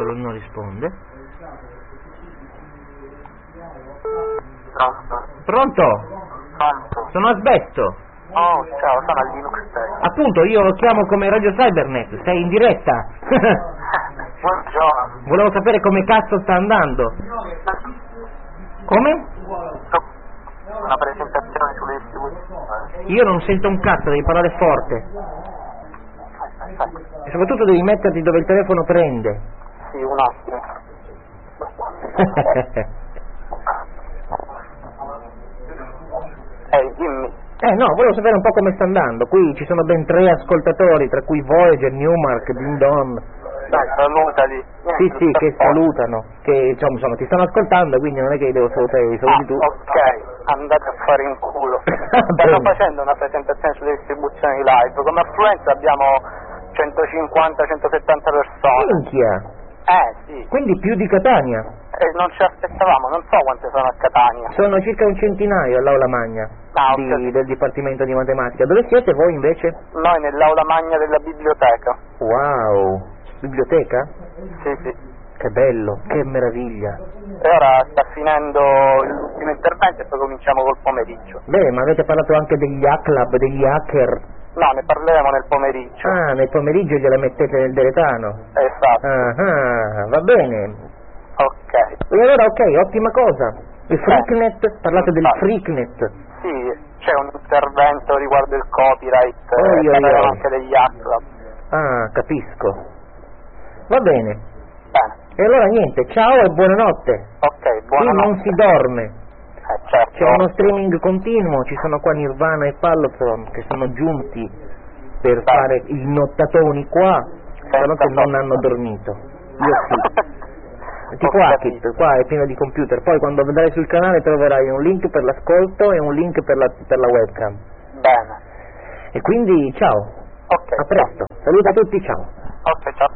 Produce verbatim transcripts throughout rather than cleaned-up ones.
non risponde. Pronto? Pronto? Pronto? Sono Asbesto. Oh, ciao, sono al Linux Tech. Appunto, io lo chiamo come Radio Cybernet, sei in diretta. Buongiorno. Volevo sapere come cazzo sta andando. Come? Una presentazione sulle distribuzioni. Io non sento un cazzo, devi parlare forte. E soprattutto devi metterti dove il telefono prende. Sì, un attimo. Ehi, dimmi. Eh no, volevo sapere un po' come sta andando. Qui ci sono ben tre ascoltatori, tra cui Voyager, Newmark, Dindon. Dai, salutali. Sì, sì, che salutano, che insomma, insomma ti stanno ascoltando, quindi non è che li devo salutare, li saluti tu. Ah, ok, andate a fare in culo. Stanno facendo una presentazione sulle distribuzioni live. Come affluenza abbiamo centocinquanta centosettanta persone. Minchia! Eh, sì. Quindi più di Catania. E non ci aspettavamo, non so quante sono a Catania. Sono circa un centinaio all'aula magna Ah, di, ok. del Dipartimento di Matematica. Dove siete voi invece? Noi nell'aula magna della biblioteca. Wow! Biblioteca? Sì, sì. Che bello, che meraviglia. E ora sta finendo l'ultimo intervento e poi cominciamo col pomeriggio. Beh, ma avete parlato anche degli hack club, degli hacker. No, ne parleremo nel pomeriggio. Ah, nel pomeriggio gliela mettete nel deretano. Esatto. Ah, ah, va bene. Ok. E allora ok, ottima cosa. Il Freaknet, parlate del Ah. Freaknet. Sì, c'è un intervento riguardo il copyright Oh, e io, parleremo io. anche degli hack club. Ah, capisco. Va bene. Bene. E allora niente, ciao e buonanotte. Ok, Qui buonanotte. non si dorme. Eh, certo. C'è uno streaming continuo, ci sono qua Nirvana e Pallotron che sono giunti per Beh. fare i nottatoni qua, però che non sonno. hanno dormito. Io sì. Tipo Ho Hackit, capito. qua è pieno di computer, poi quando vedrai sul canale troverai un link per l'ascolto e un link per la, per la webcam. Bene. E quindi ciao, Ok. a presto, saluta a tutti, ciao. Ok, ciao.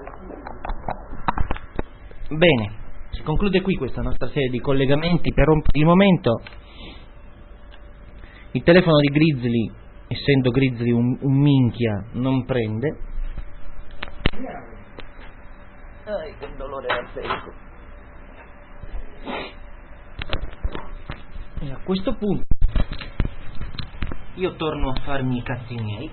Bene, si conclude qui questa nostra serie di collegamenti. Per un- il momento il telefono di Grizzly, essendo Grizzly un, un minchia, non prende. Ai, che dolore al secco. E a questo punto io torno a farmi i cazzi miei.